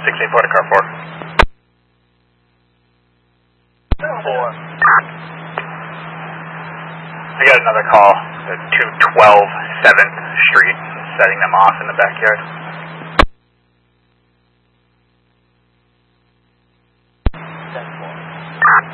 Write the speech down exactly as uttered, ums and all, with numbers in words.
sixteen four to car four. Four. I got another call at two twelve seventh Street, setting them off in the backyard. ten four.